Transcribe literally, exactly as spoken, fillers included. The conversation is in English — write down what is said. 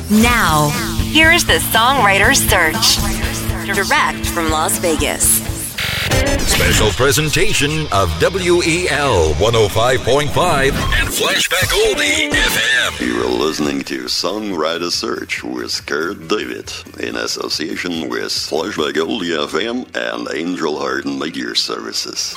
Now, here's the Songwriter's Search. Direct from Las Vegas. Special presentation of W E L one oh five point five and Flashback Oldie F M. You're listening to Songwriter Search with Kurt David in association with Flashback Oldie F M and Angel Heart Media Services.